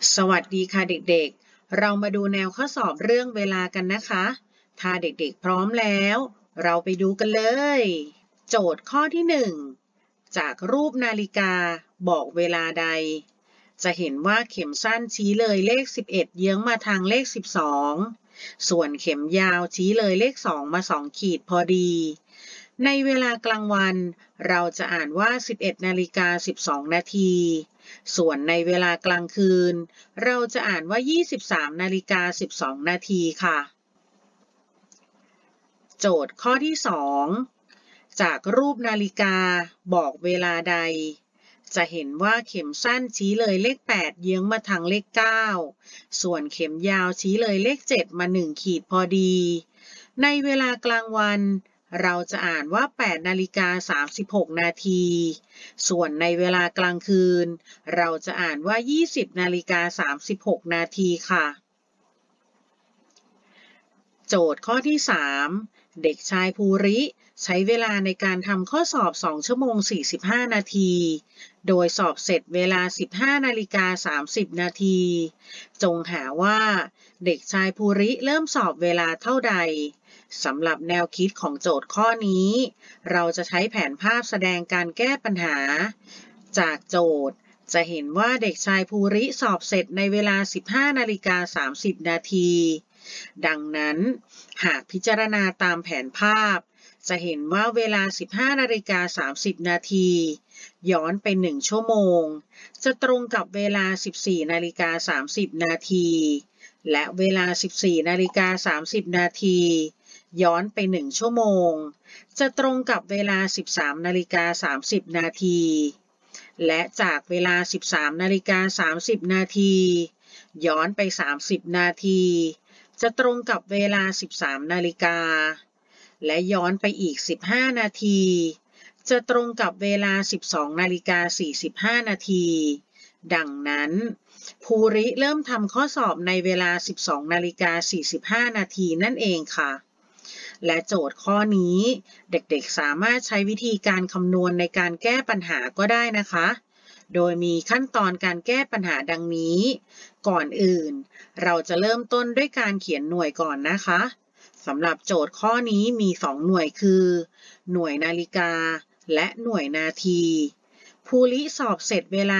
สวัสดีค่ะเด็กๆ เรามาดูแนวข้อสอบเรื่องเวลากันนะคะ ถ้าเด็กๆพร้อมแล้วเราไปดูกันเลย โจทย์ข้อที่1จากรูปนาฬิกาบอกเวลาใด จะเห็นว่าเข็มสั้นชี้เลยเลข11เยื้องมาทางเลข12ส่วนเข็มยาวชี้เลยเลข2มา2ขีดพอดี ในเวลากลางวันเราจะอ่านว่า11:12 นาทีส่วนในเวลากลางคืนเราจะอ่านว่า23:12 นาทีค่ะโจทย์ข้อที่2จากรูปนาฬิกาบอกเวลาใดจะเห็นว่าเข็มสั้นชี้เลยเลข8เยื้องมาทางเลข9ส่วนเข็มยาวชี้เลยเลข7มา1ขีดพอดีในเวลากลางวันเราจะอ่านว่า8:36 นาทีส่วนในเวลากลางคืนเราจะอ่านว่า20:36 นาทีค่ะโจทย์ข้อที่3เด็กชายภูริใช้เวลาในการทำข้อสอบ2ชั่วโมง45นาทีโดยสอบเสร็จเวลา15:30 นาทีจงหาว่าเด็กชายภูริเริ่มสอบเวลาเท่าใดสำหรับแนวคิดของโจทย์ข้อนี้เราจะใช้แผนภาพแสดงการแก้ปัญหาจากโจทย์จะเห็นว่าเด็กชายภูริสอบเสร็จในเวลา15:30 นาทีดังนั้นหากพิจารณาตามแผนภาพจะเห็นว่าเวลา15:30 นาทีย้อนไป1ชั่วโมงจะตรงกับเวลา14:30 นาทีและเวลา14:30 นาทีย้อนไป1ชั่วโมงจะตรงกับเวลา13:30 นาทีและจากเวลา13:30 นาทีย้อนไป30นาทีจะตรงกับเวลา13นาฬิกาและย้อนไปอีก15นาทีจะตรงกับเวลา12:45 นาทีดังนั้นภูริเริ่มทำข้อสอบในเวลา12:45 นาทีนั่นเองค่ะและโจทย์ข้อนี้เด็กๆสามารถใช้วิธีการคำนวณในการแก้ปัญหาก็ได้นะคะโดยมีขั้นตอนการแก้ปัญหาดังนี้ก่อนอื่นเราจะเริ่มต้นด้วยการเขียนหน่วยก่อนนะคะสำหรับโจทย์ข้อนี้มี2หน่วยคือหน่วยนาฬิกาและหน่วยนาทีภูริสอบเสร็จเวลา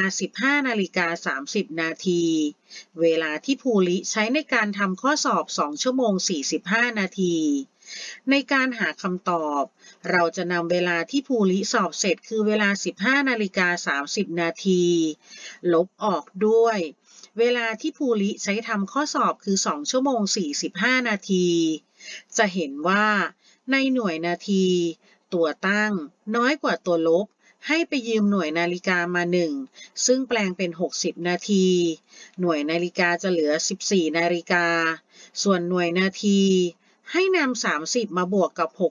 15:30 นาทีเวลาที่ภูริใช้ในการทำข้อสอบ2ชั่วโมง45นาทีในการหาคำตอบเราจะนำเวลาที่ภูริสอบเสร็จคือเวลา15:30 นาทีลบออกด้วยเวลาที่ภูริใช้ทำข้อสอบคือ2ชั่วโมง45นาทีจะเห็นว่าในหน่วยนาทีตัวตั้งน้อยกว่าตัวลบให้ไปยืมหน่วยนาฬิกามา1ซึ่งแปลงเป็น60นาทีหน่วยนาฬิกาจะเหลือ14นาฬิกาส่วนหน่วยนาทีให้นำ30มาบวกกับ